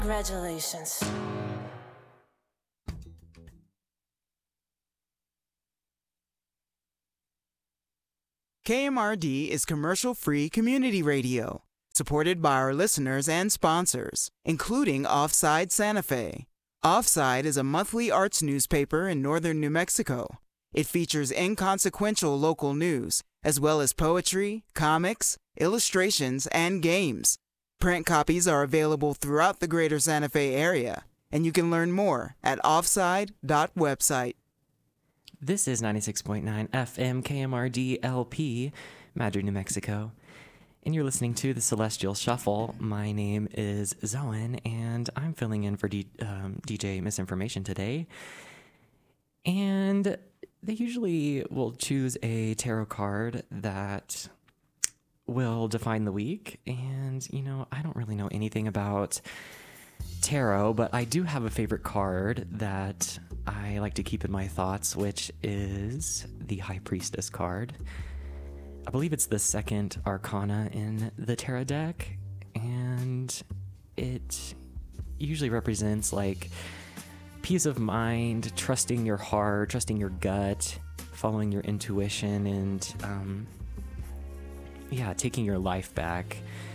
Congratulations. KMRD is commercial-free community radio, supported by our listeners and sponsors, including Offside Santa Fe. Offside is a monthly arts newspaper in northern New Mexico. It features inconsequential local news, as well as poetry, comics, illustrations, and games. Print copies are available throughout the greater Santa Fe area, and you can learn more at offside.website. This is 96.9 FM KMRD LP, Madrid, New Mexico, and you're listening to the Celestial Shuffle. My name is Zoen, and I'm filling in for DJ Misinformation today. And they usually will choose a tarot card that will define the week. And, I don't really know anything about tarot, but I do have a favorite card that I like to keep in my thoughts, which is the High Priestess card. I believe it's the second arcana in the tarot deck, and it usually represents like peace of mind, trusting your heart, trusting your gut, following your intuition, and taking your life back.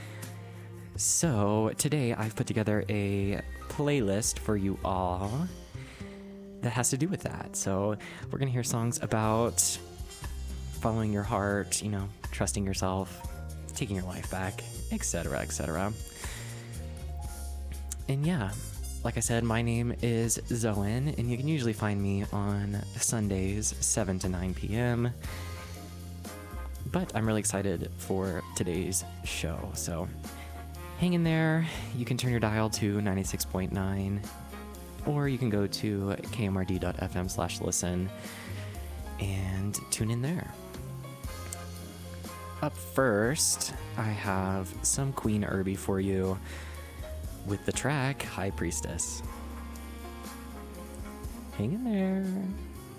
So today I've put together a playlist for you all that has to do with that. So we're going to hear songs about following your heart, trusting yourself, taking your life back, etc., etc. And like I said, my name is Zoen, and you can usually find me on Sundays, 7 to 9 p.m. But I'm really excited for today's show, so hang in there. You can turn your dial to 96.9, or you can go to kmrd.fm/listen and tune in there. Up first, I have some Queen Irby for you with the track High Priestess. Hang in there.